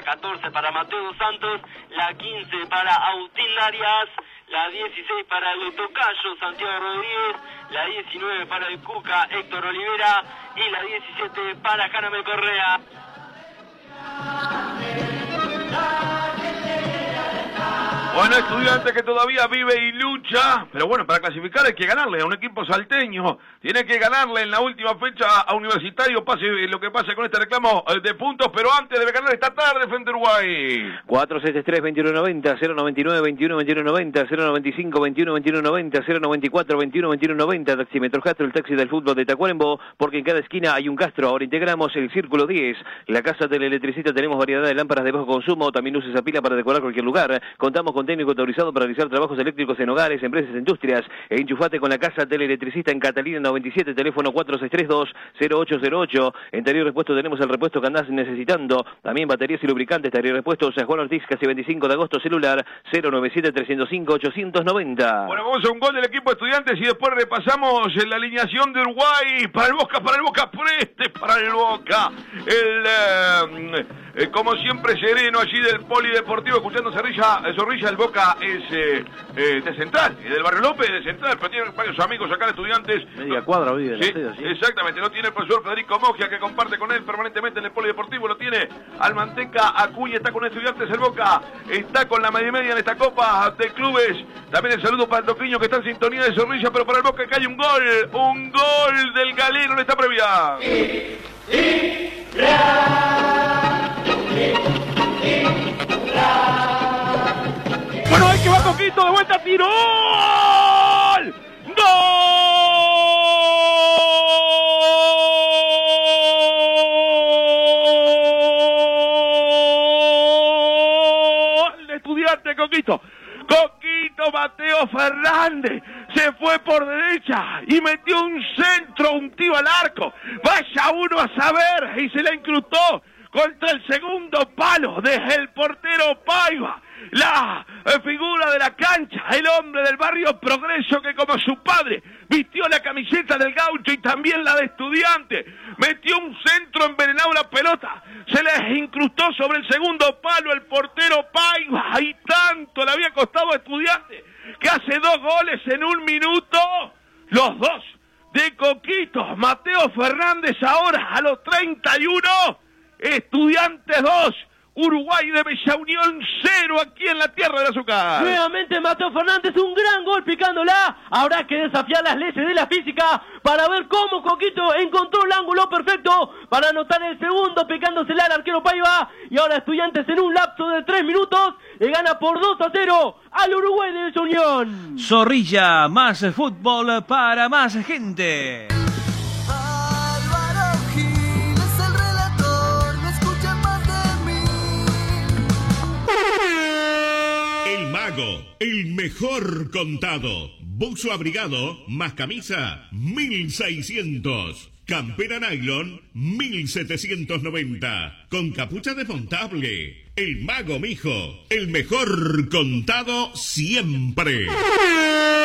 la 14 para Mateo Dos Santos, la 15 para Agustín Darias, la 16 para el tocayo Santiago Rodríguez, la 19 para el Cuca Héctor Olivera y la 17 para Janamel Correa. Bueno, Estudiantes que todavía vive y lucha, pero bueno, para clasificar hay que ganarle a un equipo salteño, tiene que ganarle en la última fecha a Universitario, pase lo que pase con este reclamo de puntos, pero antes debe ganar esta tarde frente a Uruguay. 473-2190, 099-21-2190, 095-21-2190, 094-21-2190, Taxímetros Castro, el taxi del fútbol de Tacuarembó, porque en cada esquina hay un Castro. Ahora integramos el Círculo 10, la casa del electricista, tenemos variedad de lámparas de bajo consumo, también luces a pila para decorar cualquier lugar, contamos con técnico autorizado para realizar trabajos eléctricos en hogares, empresas, industrias, e enchufate con la casa del electricista en Catalina 97, teléfono 4632-0808, en Taller Repuesto tenemos el repuesto que andás necesitando, también baterías y lubricantes, Taller Repuestos, Juan Ortiz, casi 25 de agosto, celular 097-305-890. Bueno, vamos a un gol del equipo Estudiantes y después repasamos la alineación de Uruguay, para el Boca, preste para el Boca, como siempre sereno allí del Polideportivo, escuchando Zorrilla, el Boca es de Central, y del Barrio López de Central, pero tiene varios amigos acá en Estudiantes. Media cuadra hoy de la sí, seda, ¿sí? Exactamente, lo tiene el profesor Federico Mogia, que comparte con él permanentemente en el Polideportivo, lo tiene Almanteca Acuña, está con Estudiantes el Boca, está con la media en esta Copa de Clubes. También el saludo para el Toquiño, que está en sintonía de Zorrilla, pero para el Boca que hay un gol del Galero en esta previa. Bueno, hay que va Coquito, de vuelta, tiro. ¡Gol! ¡Gol! De Estudiante, Coquito, Mateo Fernández se fue por derecha y metió un centro, un tiro al arco. Vaya uno a saber, y se la incrustó contra el segundo palo desde el portero Paiva, la figura de la cancha, el hombre del barrio Progreso que como su padre vistió la camiseta del Gaucho y también la de Estudiante, metió un centro envenenado la pelota, se les incrustó sobre el segundo palo el portero Paiva y tanto le había costado a Estudiante que hace 2 goles en 1 minuto, los dos de Coquito. Mateo Fernández ahora a los 31, Estudiantes 2, Uruguay de Bella Unión 0 aquí en la tierra del azúcar. Nuevamente Mateo Fernández, un gran gol picándola. Habrá que desafiar las leyes de la física para ver cómo Coquito encontró el ángulo perfecto para anotar el segundo, picándosela al arquero Paiva. Y ahora Estudiantes en un lapso de 3 minutos le gana por 2-0 al Uruguay de Bella Unión. Zorrilla, más fútbol para más gente. El mejor contado. Buzo abrigado más camisa 1600. Campera nylon 1790. Con capucha desmontable. El Mago, mijo. El mejor contado siempre.